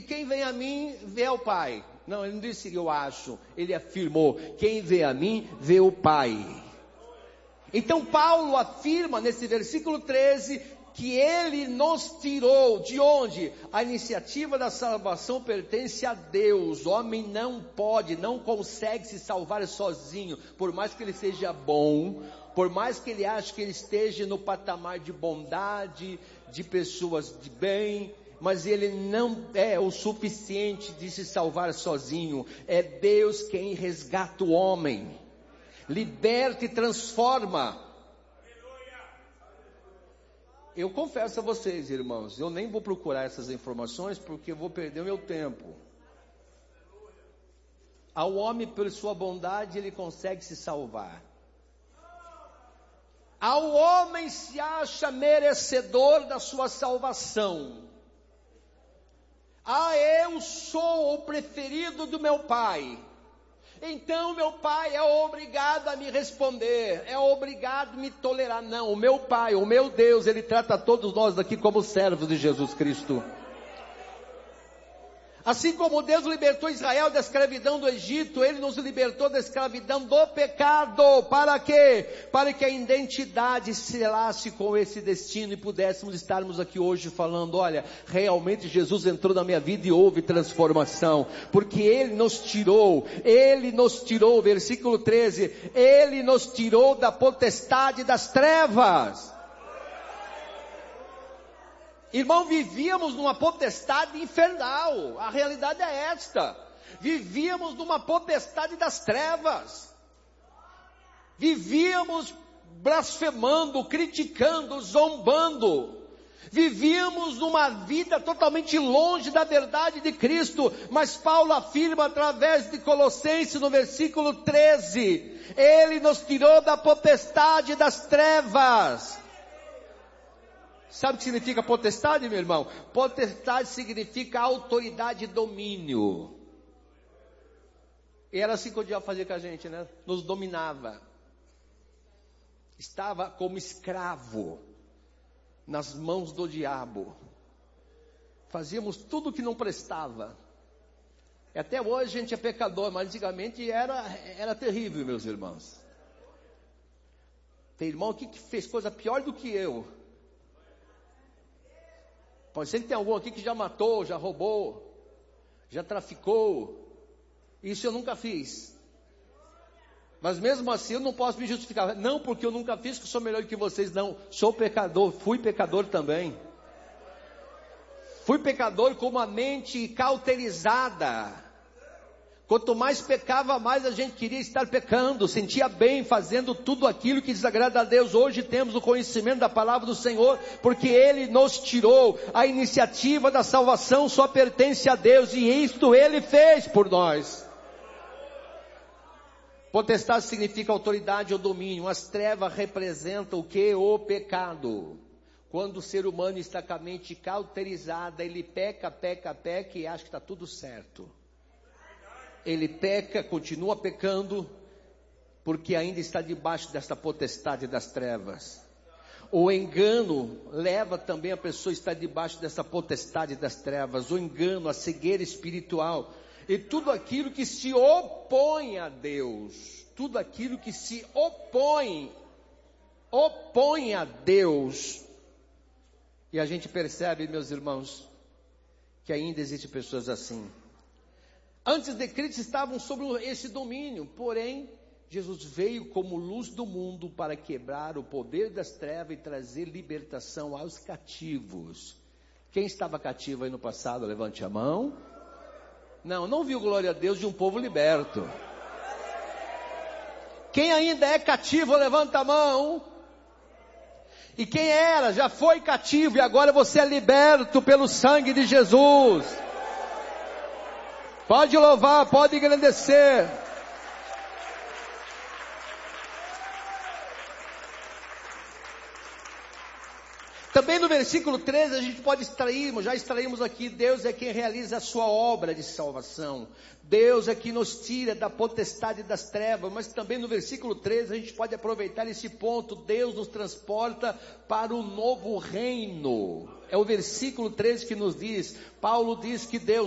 quem vem a mim, vê ao Pai. Não, ele não disse eu acho, ele afirmou, quem vê a mim, vê o Pai. Então Paulo afirma nesse versículo 13, que ele nos tirou, de onde? A iniciativa da salvação pertence a Deus. O homem não pode, não consegue se salvar sozinho, por mais que ele seja bom, por mais que ele ache que ele esteja no patamar de bondade, de pessoas de bem, mas ele não é o suficiente de se salvar sozinho. É Deus quem resgata o homem, liberta e transforma. Eu confesso a vocês, irmãos, eu nem vou procurar essas informações, porque eu vou perder o meu tempo. Ao homem, por sua bondade, ele consegue se salvar. Ao homem se acha merecedor da sua salvação. Eu sou o preferido do meu pai. Então meu pai é obrigado a me responder, é obrigado a me tolerar. Não, o meu pai, o meu Deus, ele trata todos nós aqui como servos de Jesus Cristo. Assim como Deus libertou Israel da escravidão do Egito, Ele nos libertou da escravidão do pecado. Para quê? Para que a identidade se selasse com esse destino e pudéssemos estarmos aqui hoje falando, olha, realmente Jesus entrou na minha vida e houve transformação. Porque Ele nos tirou, versículo 13, Ele nos tirou da potestade das trevas. Irmão, vivíamos numa potestade infernal, a realidade é esta, vivíamos numa potestade das trevas, vivíamos blasfemando, criticando, zombando, vivíamos numa vida totalmente longe da verdade de Cristo, mas Paulo afirma através de Colossenses no versículo 13, Ele nos tirou da potestade das trevas. Sabe o que significa potestade, meu irmão? Potestade significa autoridade e domínio. E era assim que o diabo fazia com a gente, né? Nos dominava. Estava como escravo nas mãos do diabo. Fazíamos tudo que não prestava. E até hoje a gente é pecador, mas antigamente era terrível, meus irmãos. Tem irmão aqui que fez coisa pior do que eu. Pode ser que tenha algum aqui que já matou, já roubou, já traficou. Isso eu nunca fiz. Mas mesmo assim eu não posso me justificar. Não porque eu nunca fiz, que eu sou melhor que vocês. Não, sou pecador, fui pecador também. Fui pecador com uma mente cauterizada. Quanto mais pecava, mais a gente queria estar pecando, sentia bem fazendo tudo aquilo que desagrada a Deus. Hoje temos o conhecimento da palavra do Senhor, porque Ele nos tirou. A iniciativa da salvação só pertence a Deus, e isto Ele fez por nós. Potestade significa autoridade ou domínio. As trevas representam o que? O pecado. Quando o ser humano está com a mente cauterizada, ele peca e acha que está tudo certo. Ele peca, continua pecando, porque ainda está debaixo desta potestade das trevas. O engano leva também a pessoa a estar debaixo dessa potestade das trevas. O engano, a cegueira espiritual. E tudo aquilo que se opõe a Deus. Tudo aquilo que se opõe a Deus. E a gente percebe, meus irmãos, que ainda existem pessoas assim. Antes de Cristo estavam sob esse domínio, porém, Jesus veio como luz do mundo para quebrar o poder das trevas e trazer libertação aos cativos. Quem estava cativo aí no passado, levante a mão. Não viu glória a Deus de um povo liberto. Quem ainda é cativo, levanta a mão. E quem era, já foi cativo e agora você é liberto pelo sangue de Jesus. Pode louvar, pode engrandecer. Também no versículo 13 a gente pode já extraímos aqui, Deus é quem realiza a sua obra de salvação. Deus é quem nos tira da potestade das trevas, mas também no versículo 13 a gente pode aproveitar esse ponto, Deus nos transporta para o novo reino. É o versículo 13 que nos diz, Paulo diz que Deus